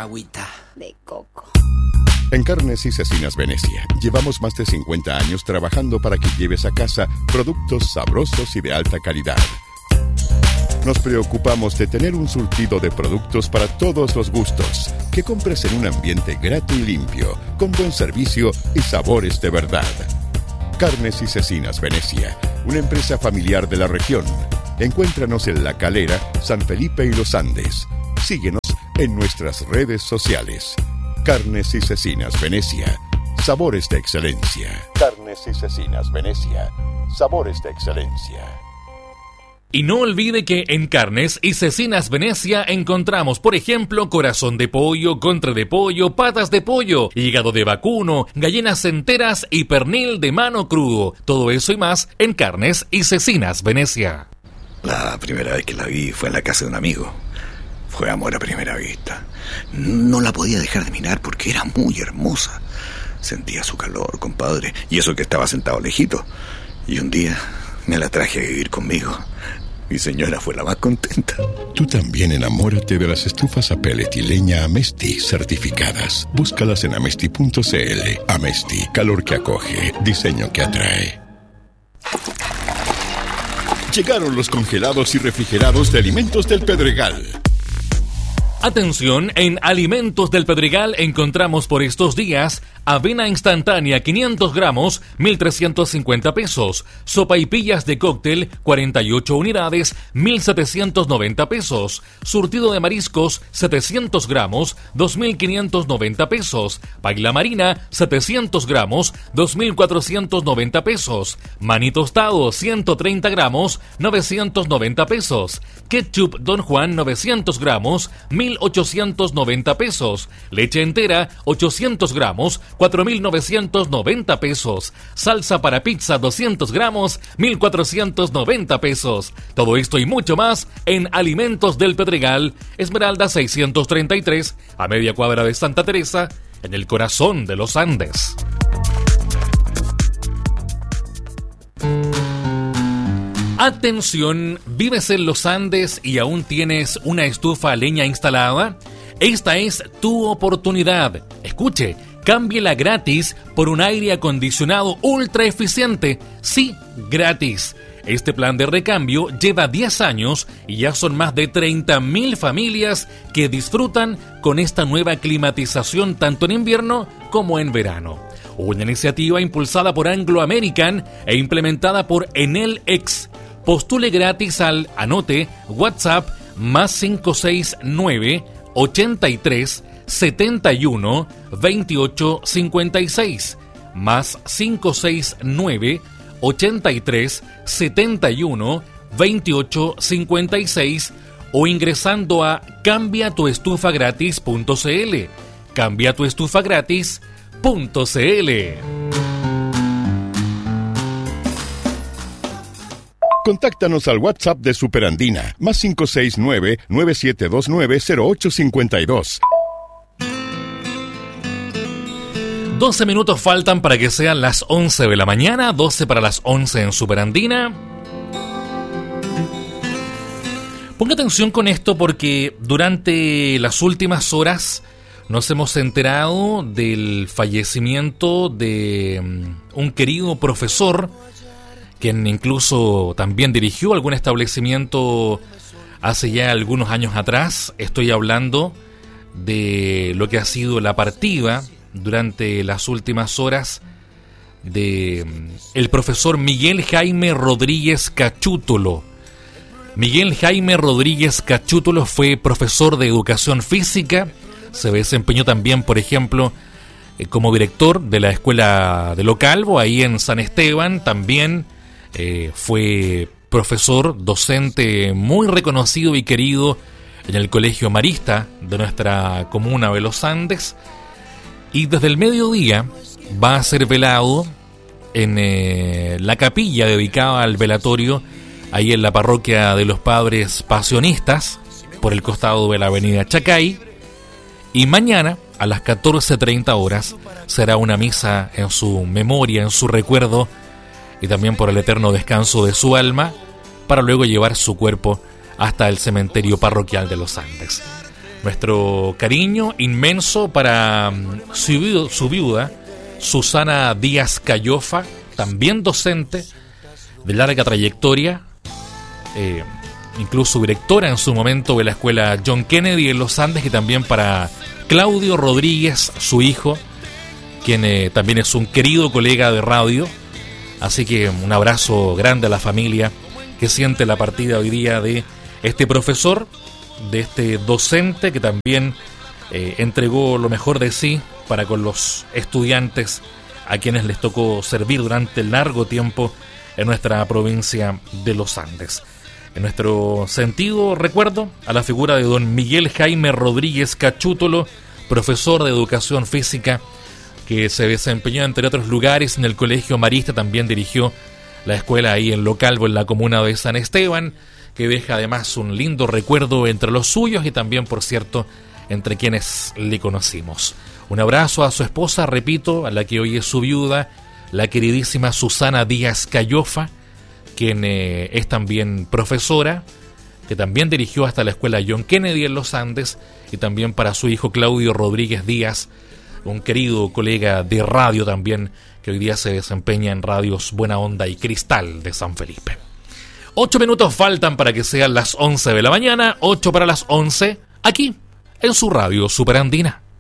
Agüita de coco. En Carnes y Cecinas Venecia, llevamos más de 50 años trabajando para que lleves a casa productos sabrosos y de alta calidad. Nos preocupamos de tener un surtido de productos para todos los gustos, que compres en un ambiente grato y limpio, con buen servicio y sabores de verdad. Carnes y Cecinas Venecia, una empresa familiar de la región. Encuéntranos en La Calera, San Felipe y Los Andes. Síguenos en nuestras redes sociales. Carnes y Cecinas Venecia, sabores de excelencia. Carnes y Cecinas Venecia, sabores de excelencia. Y no olvide que en Carnes y Cecinas Venecia encontramos, por ejemplo, corazón de pollo, contra de pollo, patas de pollo, hígado de vacuno, gallinas enteras y pernil de mano crudo. Todo eso y más en Carnes y Cecinas Venecia. La primera vez que la vi fue en la casa de un amigo. Fue amor a primera vista. No la podía dejar de mirar porque era muy hermosa. Sentía su calor, compadre, y eso que estaba sentado lejito. Y un día me la traje a vivir conmigo. Mi señora fue la más contenta. Tú también enamórate de las estufas a pellet y leña Amesti certificadas. Búscalas en amesti.cl. Amesti, calor que acoge, diseño que atrae. Llegaron los congelados y refrigerados de Alimentos del Pedregal. Atención, en Alimentos del Pedregal encontramos por estos días avena instantánea 500 gramos, 1.350 pesos. Sopaipillas de cóctel, 48 unidades, 1.790 pesos. Surtido de mariscos, 700 gramos, 2.590 pesos. Paila marina, 700 gramos, 2.490 pesos. Maní tostado, 130 gramos, 990 pesos. Ketchup Don Juan, 900 gramos, 1.890 pesos. Leche entera, 800 gramos, 4.990 pesos. Salsa para pizza, 200 gramos, 1.490 pesos. Todo esto y mucho más en Alimentos del Pedregal, Esmeralda 633, a media cuadra de Santa Teresa, en el corazón de los Andes. Atención, ¿vives en los Andes y aún tienes una estufa a leña instalada? Esta es tu oportunidad. Escuche, cámbiela gratis por un aire acondicionado ultra eficiente. Sí, gratis. Este plan de recambio lleva 10 años y ya son más de 30.000 familias que disfrutan con esta nueva climatización tanto en invierno como en verano. Una iniciativa impulsada por Anglo American e implementada por Enel X. Postule gratis al, anote, WhatsApp más 569 83 71 28 56 más 569 83 71 28 56 o ingresando a cambiatuestufagratis.cl. cambiatuestufagratis.cl. Contáctanos al WhatsApp de Superandina, más 569-9729-0852. 12 minutos faltan para que sean las 11 de la mañana, 12 para las 11 en Superandina. Ponga atención con esto porque durante las últimas horas nos hemos enterado del fallecimiento de un querido profesor, quien incluso también dirigió algún establecimiento hace ya algunos años atrás. Estoy hablando de lo que ha sido la partida durante las últimas horas de el profesor Miguel Jaime Rodríguez Cachútolo. Miguel Jaime Rodríguez Cachútolo fue profesor de educación física, se desempeñó también, por ejemplo, como director de la escuela de Lo Calvo, ahí en San Esteban. También fue profesor, docente muy reconocido y querido en el Colegio Marista de nuestra comuna de Los Andes. Y desde el mediodía va a ser velado en la capilla dedicada al velatorio, ahí en la parroquia de los Padres Pasionistas, por el costado de la avenida Chacay. Y mañana, a las 14:30 horas, será una misa en su memoria, en su recuerdo, y también por el eterno descanso de su alma, para luego llevar su cuerpo hasta el cementerio parroquial de los Andes. Nuestro cariño inmenso para su viuda, Susana Díaz Callofa, también docente de larga trayectoria, incluso directora en su momento de la escuela John Kennedy en los Andes, y también para Claudio Rodríguez, su hijo, quien también es un querido colega de radio. Así que un abrazo grande a la familia que siente la partida hoy día de este profesor, de este docente que también entregó lo mejor de sí para con los estudiantes a quienes les tocó servir durante largo tiempo en nuestra provincia de los Andes. En nuestro sentido recuerdo a la figura de don Miguel Jaime Rodríguez Cachútolo, profesor de educación física, que se desempeñó entre otros lugares en el Colegio Marista. También dirigió la escuela ahí en Localvo, en la comuna de San Esteban, que deja además un lindo recuerdo entre los suyos y también, por cierto, entre quienes le conocimos. Un abrazo a su esposa, repito, a la que hoy es su viuda, la queridísima Susana Díaz Callofa, quien es también profesora, que también dirigió hasta la escuela John Kennedy en los Andes, y también para su hijo Claudio Rodríguez Díaz, un querido colega de radio también, que hoy día se desempeña en radios Buena Onda y Cristal de San Felipe. 8 minutos faltan para que sean las 11 de la mañana, 8 para las 11, aquí en su radio Superandina.